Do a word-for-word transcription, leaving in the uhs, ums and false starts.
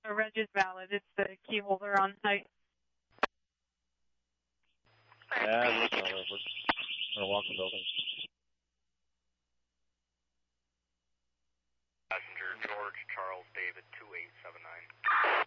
The reg is valid. It's the key holder on site. Yeah, we're going to walk the building. Passenger George Charles David two eight seven nine.